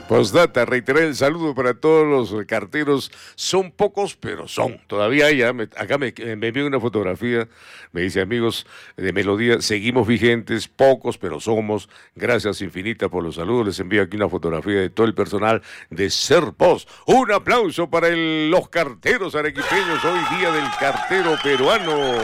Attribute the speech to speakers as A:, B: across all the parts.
A: Postdata, reiterar el saludo para todos los carteros. Son pocos, pero son. Todavía hay, acá me envió una fotografía, me dice, amigos de Melodía, seguimos vigentes, pocos, pero somos. Gracias infinitas por los saludos. Les envío aquí una fotografía de todo el personal de Serpost. Un aplauso para los carteros arequipeños, hoy día del cartero peruano.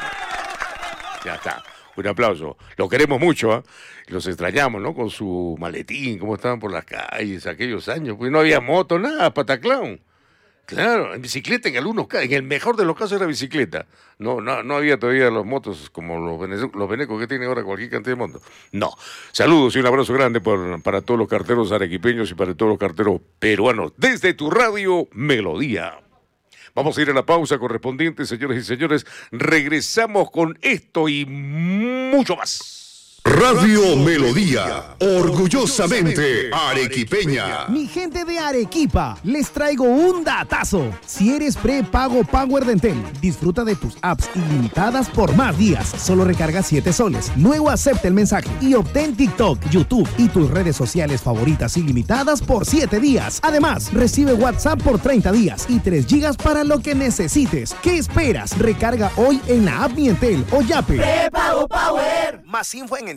A: Ya está. Un aplauso. Los queremos mucho, ¿eh? Los extrañamos, ¿no? Con su maletín, cómo estaban por las calles aquellos años. Pues no había moto, nada, pataclón. Claro, en bicicleta en algunos casos, en el mejor de los casos era bicicleta. No había todavía las motos como los venecos que tiene ahora cualquier cantidad de motos. No. Saludos y un abrazo grande para todos los carteros arequipeños y para todos los carteros peruanos. Desde tu radio, Melodía. Vamos a ir a la pausa correspondiente, señores y señores. Regresamos con esto y mucho más.
B: Radio Melodía, orgullosamente arequipeña.
C: Mi gente de Arequipa, les traigo un datazo. Si eres prepago Power de Entel, disfruta de tus apps ilimitadas por más días. Solo recarga 7 soles. Luego acepta el mensaje y obtén TikTok, YouTube y tus redes sociales favoritas ilimitadas por 7 días. Además, recibe WhatsApp por 30 días y 3 gigas para lo que necesites. ¿Qué esperas? Recarga hoy en la app Mi Entel o Yape.
D: Prepago Power.
C: Más info en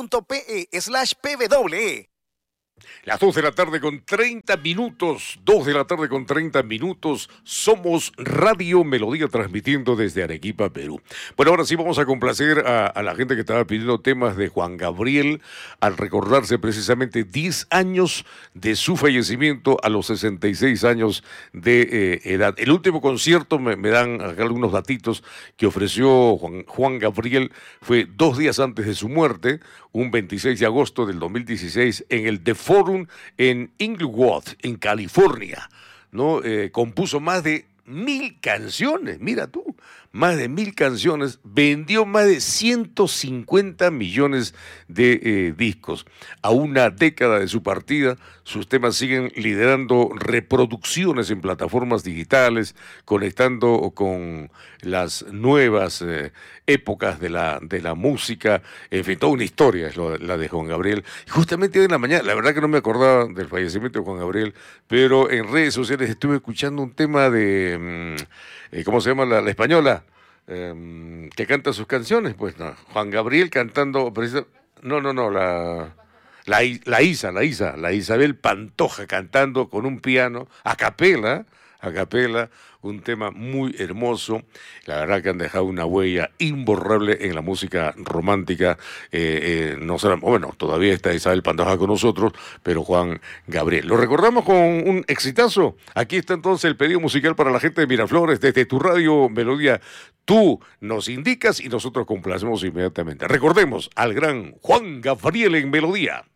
C: entel.pe/pwe.
A: Las 2 de la tarde con 30 minutos, 2 de la tarde con 30 minutos, somos Radio Melodía transmitiendo desde Arequipa, Perú. Bueno, ahora sí vamos a complacer a la gente que estaba pidiendo temas de Juan Gabriel al recordarse precisamente 10 años de su fallecimiento a los 66 años de edad. El último concierto, me dan acá algunos datitos, que ofreció Juan Gabriel fue 2 días antes de su muerte, un 26 de agosto del 2016, en el The Forum en Inglewood, en California, ¿no? Compuso más de 1000 canciones, mira tú, más de 1000 canciones, vendió más de 150 millones de discos. A una década de su partida, sus temas siguen liderando reproducciones en plataformas digitales, conectando con las nuevas épocas de la música. En fin, toda una historia es la de Juan Gabriel. Y justamente hoy en la mañana, la verdad que no me acordaba del fallecimiento de Juan Gabriel, pero en redes sociales estuve escuchando un tema de, ¿cómo se llama la española? Que canta sus canciones, pues no, Juan Gabriel cantando, la Isabel Pantoja cantando con un piano, a capela, un tema muy hermoso. La verdad que han dejado una huella imborrable en la música romántica. Bueno, todavía está Isabel Pantoja con nosotros, pero Juan Gabriel. Lo recordamos con un exitazo. Aquí está entonces el pedido musical para la gente de Miraflores, desde tu radio Melodía. Tú nos indicas y nosotros complacemos inmediatamente. Recordemos al gran Juan Gabriel en Melodía.